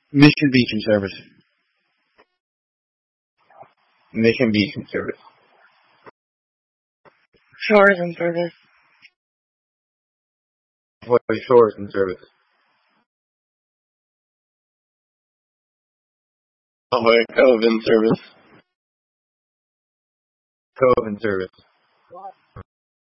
Mission Beacon Service. Mission Beacon Service. Shores and Service. Hawaii Shores and Service. Ahoy Cove and Service. Cove and Service.